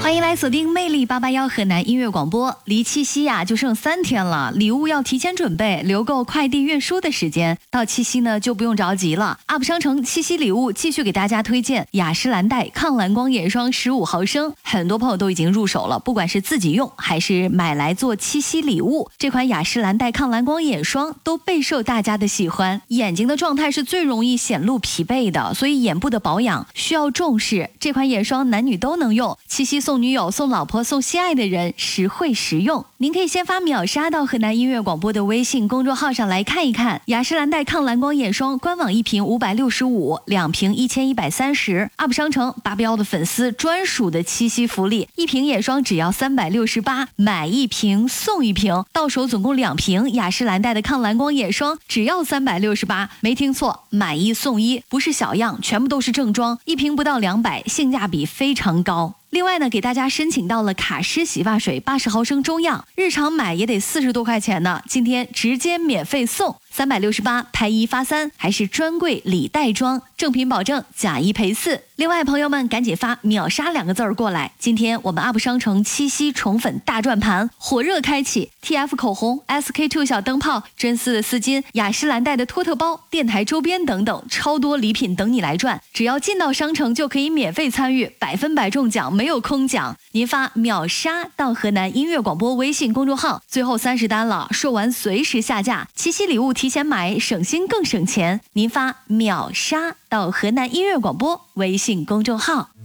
欢迎来锁定魅力881河南音乐广播。离七夕呀就剩3天了，礼物要提前准备，留够快递运输的时间。到七夕呢就不用着急了。UP 商城七夕礼物继续给大家推荐雅诗兰黛抗蓝光眼霜15毫升，很多朋友都已经入手了，不管是自己用还是买来做七夕礼物，这款雅诗兰黛抗蓝光眼霜都备受大家的喜欢。眼睛的状态是最容易显露疲惫的，所以眼部的保养需要重视。这款眼霜男女都能用，七夕送女友、送老婆、送心爱的人，实惠实用。您可以先发秒杀到河南音乐广播的微信公众号上来看一看。雅诗兰黛抗蓝光眼霜官网1瓶565，2瓶1130。UP 商城881的粉丝专属的七夕福利，1瓶眼霜只要368，买1瓶送1瓶，到手总共2瓶雅诗兰黛的抗蓝光眼霜，只要368。没听错，买1送1，不是小样，全部都是正装，1瓶不到200，性价比非常高。另外呢，给大家申请到了卡诗洗发水80毫升中样，日常买也得40多块钱呢，今天直接免费送368，拍1发3，还是专柜礼袋装，正品保证，假1赔4。另外朋友们赶紧发秒杀2个字过来。今天我们 UP 商城七夕宠粉大转盘火热开启， TF 口红、SK2 小灯泡、真丝的丝巾、雅诗兰黛的托特包、电台周边等等，超多礼品等你来赚。只要进到商城就可以免费参与，100%中奖，没有空奖。您发秒杀到河南音乐广播微信公众号，最后30单了，售完随时下架。七夕礼物提前买，省心更省钱。您发秒杀到河南音乐广播微信公众号。